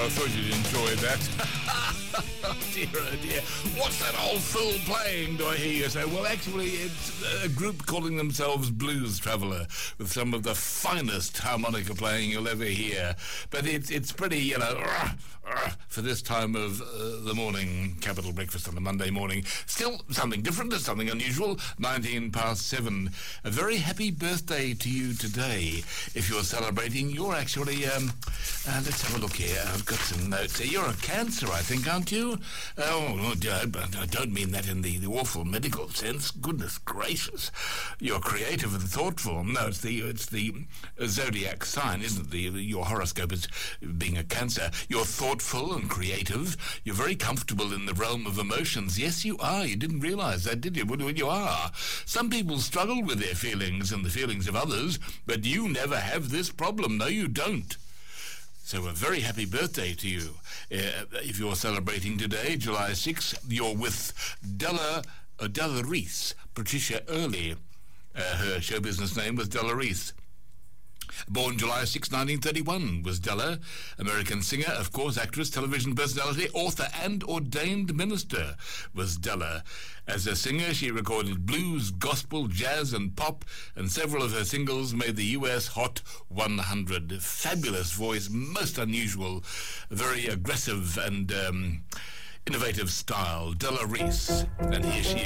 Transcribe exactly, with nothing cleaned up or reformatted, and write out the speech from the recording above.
I thought you'd enjoy that. Oh dear, oh dear. What's that old fool playing, do I hear you say? Well, actually, it's a group calling themselves Blues Traveller, with some of the finest harmonica playing you'll ever hear. But it's it's pretty, you know, uh, uh, for this time of uh, the morning, capital breakfast on a Monday morning. Still something different, something unusual. nineteen past seven. A very happy birthday to you today. If you're celebrating, you're actually, um, uh, let's have a look here. I've got some notes here. You're a Cancer, I think, aren't you? Oh, but I don't mean that in the, the awful medical sense. Goodness gracious. You're creative and thoughtful. No, it's the it's the zodiac sign, isn't it? The, your horoscope is being a Cancer. You're thoughtful and creative. You're very comfortable in the realm of emotions. Yes, you are. You didn't realize that, did you? Well, you are. Some people struggle with their feelings and the feelings of others, but you never have this problem. No, you don't. So a very happy birthday to you. Uh, if you're celebrating today, July sixth, you're with Della, uh, Della Reese, Patricia Early. Uh, her show business name was Della Reese. Born July sixth, nineteen thirty-one, was Della. American singer, of course, actress, television personality, author, and ordained minister was Della. As a singer, she recorded blues, gospel, jazz, and pop, and several of her singles made the U S Hot one hundred. Fabulous voice, most unusual, very aggressive and um, innovative style. Della Reese. And here she